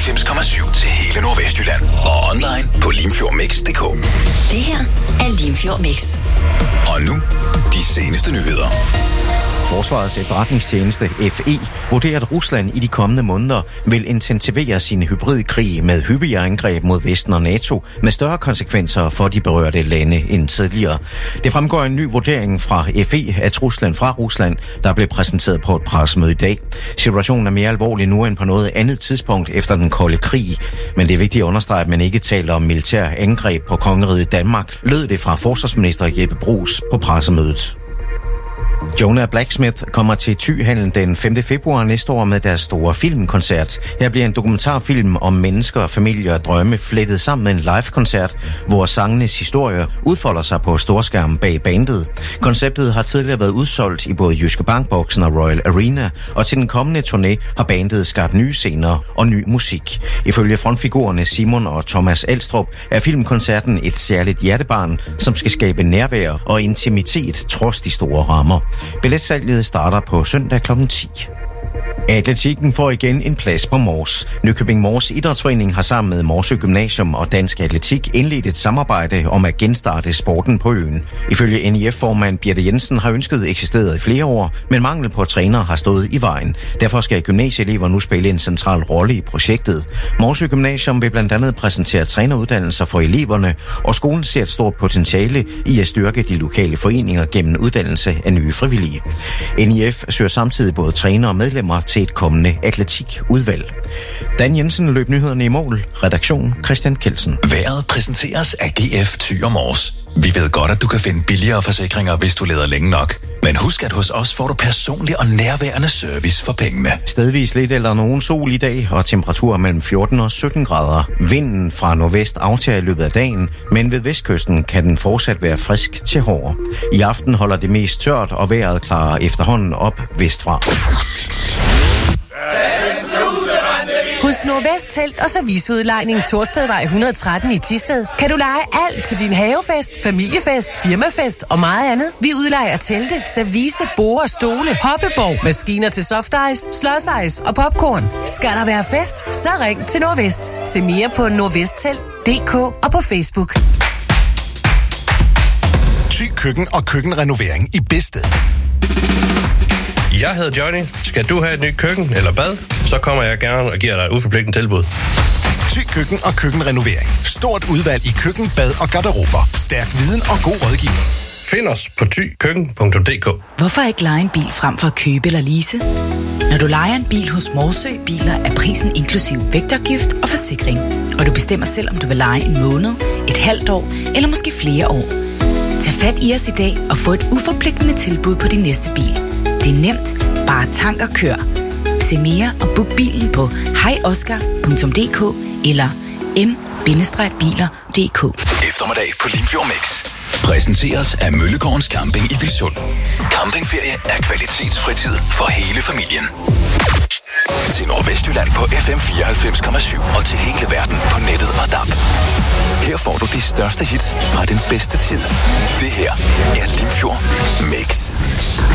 94,7 til hele Nordvestjylland. Og online på limfjordmix.dk. Det her er Limfjord Mix. Og nu, de seneste nyheder. Forsvarets efterretningstjeneste FE vurderer, at Rusland i de kommende måneder vil intensivere sin hybridkrig med hyppige angreb mod Vesten og NATO med større konsekvenser for de berørte lande end tidligere. Det fremgår en ny vurdering fra FE af truslen fra Rusland, der blev præsenteret på et pressemøde i dag. Situationen er mere alvorlig nu end på noget andet tidspunkt efter den kolde krig, men det er vigtigt at understrege, at man ikke taler om militær angreb på kongeriget Danmark, lød det fra forsvarsminister Jeppe Bruus på pressemødet. Jonah Blacksmith kommer til Thyhandlen den 5. februar næste år med deres store filmkoncert. Her bliver en dokumentarfilm om mennesker, familier og drømme flettet sammen med en live-koncert, hvor sangenes historie udfolder sig på storskærm bag bandet. Konceptet har tidligere været udsolgt i både Jyske Bankboksen og Royal Arena, og til den kommende turné har bandet skabt nye scener og ny musik. Ifølge frontfigurerne Simon og Thomas Elstrup er filmkoncerten et særligt hjertebarn, som skal skabe nærvær og intimitet trods de store rammer. Billetsalget starter på søndag kl. 10. Atletikken får igen en plads på Mors. Nykøbing Mors Idrætsforening har sammen med Morsø Gymnasium og Dansk Atletik indledt et samarbejde om at genstarte sporten på øen. Ifølge NIF-formand Birte Jensen har ønsket eksisteret i flere år, men mangel på trænere har stået i vejen. Derfor skal gymnasieelever nu spille en central rolle i projektet. Morsø Gymnasium vil blandt andet præsentere træneruddannelser for eleverne, og skolen ser et stort potentiale i at styrke de lokale foreninger gennem uddannelse af nye frivillige. NIF søger samtidig både trænere og medlemmer til et kommende atletikudvalg. Dan Jensen løb nyhederne i mål. Redaktion Christian Kelsen. Vejret præsenteres af GF Thy og Mors. Vi ved godt, at du kan finde billigere forsikringer, hvis du leder længe nok. Men husk, at hos os får du personlig og nærværende service for pengene. Stedvis lidt eller nogen sol i dag, og temperaturer mellem 14 og 17 grader. Vinden fra nordvest aftager i løbet af dagen, men ved vestkysten kan den fortsat være frisk til hård. I aften holder det mest tørt, og vejret klarer efterhånden op vestfra. Hos Nordvest Telt og Serviceudlejning Torstedvej 113 i Thisted kan du leje alt til din havefest, familiefest, firmafest og meget andet. Vi udlejer telte, service, borde, stole, hoppeborg, maskiner til softice, slåsejs og popcorn. Skal der være fest, så ring til Nordvest. Se mere på nordvesttelt.dk og på Facebook. Thy Køkken og køkkenrenovering i Bedsted. Jeg hedder Johnny. Skal du have et nyt køkken eller bad, så kommer jeg gerne og giver dig et uforpligtende tilbud. Thy Køkken og køkkenrenovering. Stort udvalg i køkken, bad og garderober. Stærk viden og god rådgivning. Find os på thykøkken.dk. Hvorfor ikke leje en bil frem for at købe eller lease? Når du lejer en bil hos Morsø Biler, er prisen inklusiv vægtafgift og forsikring. Og du bestemmer selv, om du vil leje en måned, et halvt år eller måske flere år. Tag fat i os i dag og få et uforpligtende tilbud på din næste bil. Det er nemt. Bare tank og kør. Se mere og book bilen på hejoskar.dk eller m-biler.dk. Eftermiddag på Limfjord Mix. Præsenteres af Møllegårdens Camping i Vilsund. Campingferie er kvalitetsfritid for hele familien. Til Nordvestjylland på FM 94,7 og til hele verden på nettet og DAB. Her får du de største hits fra den bedste tid. Det her er Limfjord Mix.